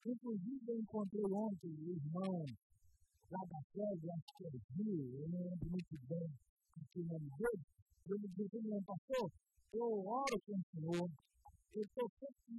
Inclusive, eu encontrei ontem o irmão lá da sede, acho que é Rio, eu não lembro muito bem o nome dele. Ele disse: pastor, eu oro com o Senhor,